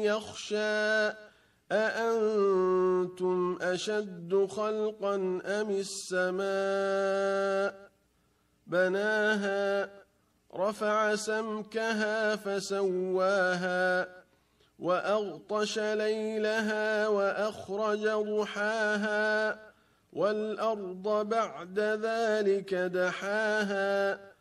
يخشى أأنتم أشد خلقا أم السماء بناها رفع سمكها فسواها وأغطش ليلها وأخرج ضحاها والأرض بعد ذلك دحاها